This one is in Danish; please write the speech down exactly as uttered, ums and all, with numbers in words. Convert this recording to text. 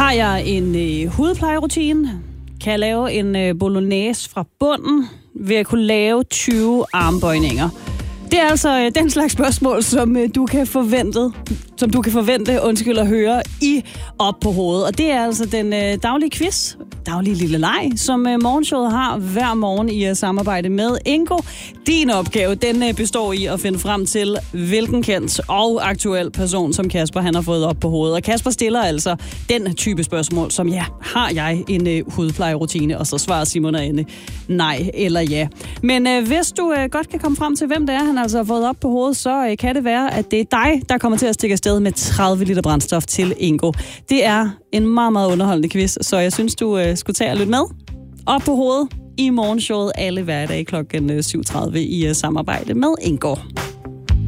Har jeg en øh, hudplejerutine? Kan jeg lave en øh, bolognese fra bunden? Vil jeg kunne lave tyve armbøjninger? Det er altså øh, den slags spørgsmål, som øh, du kan forvente, som du kan forvente, undskyld at høre, i Op på hovedet. Og det er altså den øh, daglige quiz, daglige lille leg, som øh, morgenshowet har hver morgen i uh, samarbejde med Ingo. Din opgave, den øh, består i at finde frem til, hvilken kendt og aktuel person, som Kasper han har fået op på hovedet. Og Kasper stiller altså den type spørgsmål, som ja, har jeg en øh, hudplejerutine? Og så svarer Simon og Anne nej eller ja. Men øh, hvis du øh, godt kan komme frem til, hvem det er, han altså har fået op på hovedet, så øh, kan det være, at det er dig, der kommer til at stikke afsted med tredive liter brændstof til Ingo. Det er en meget, meget underholdende quiz, så jeg synes, du øh, skulle tage og lytte med. Op på hovedet i morgenshowet alle hverdage klokken syv tredive i uh, samarbejde med Ingo.